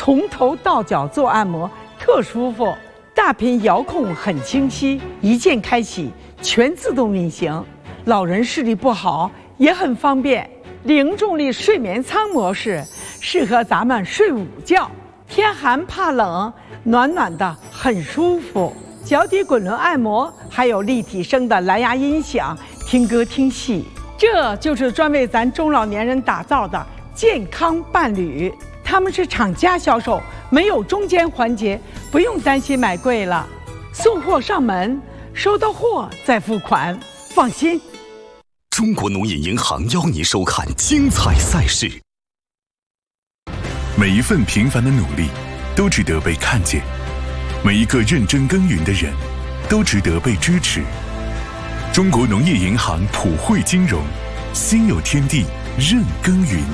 从头到脚做按摩，特舒服。大屏遥控很清晰，一键开启，全自动运行。老人视力不好也很方便。零重力睡眠舱模式适合咱们睡午觉，天寒怕冷，暖暖的很舒服。脚底滚轮按摩，还有立体声的蓝牙音响，听歌听戏。这就是专为咱中老年人打造的健康伴侣。他们是厂家销售，没有中间环节，不用担心买贵了。送货上门，收到货再付款，放心。 中国农业银行邀你收看精彩赛事。每一份平凡的努力都值得被看见，每一个认真耕耘的人都值得被支持。中国农业银行普惠金融，心有天地任耕耘。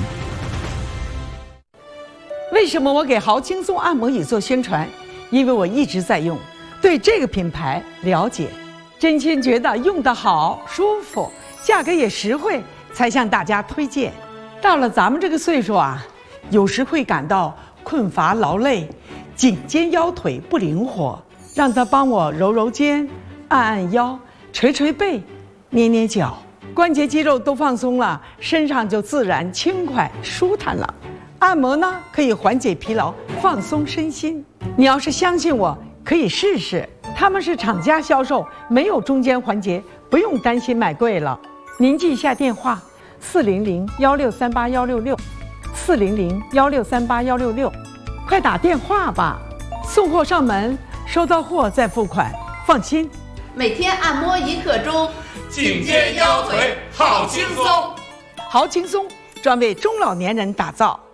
为什么我给豪轻松按摩椅做宣传？因为我一直在用，对这个品牌了解，真心觉得用得好、舒服，价格也实惠，才向大家推荐。到了咱们这个岁数啊，有时会感到困乏劳累，颈肩腰腿不灵活，让他帮我揉揉肩、按按腰、捶捶背、捏捏脚，关节肌肉都放松了，身上就自然轻快舒坦了。按摩呢，可以缓解疲劳，放松身心。你要是相信我，可以试试。他们是厂家销售，没有中间环节，不用担心买贵了。您记一下电话：400-1638-166，400-1638-166，快打电话吧。送货上门，收到货再付款，放心。 每天按摩1刻钟， 颈肩腰腿好轻松。 好轻松，专为中老年人打造。